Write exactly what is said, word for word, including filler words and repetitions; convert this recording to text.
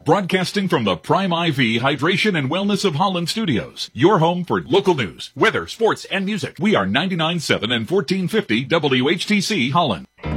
broadcasting from the Prime I V Hydration and Wellness of Holland studios. Your home for local news, weather, sports, and music. We are ninety-nine point seven and fourteen fifty W H T C Holland.